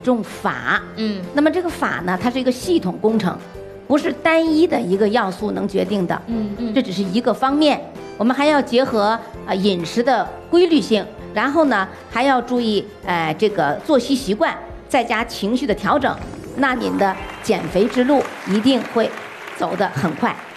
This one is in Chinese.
重法。那么这个法呢，它是一个系统工程，不是单一的一个要素能决定的。这只是一个方面，我们还要结合饮食的规律性，然后呢还要注意这个作息习惯，再加情绪的调整，那您的减肥之路一定会走得很快。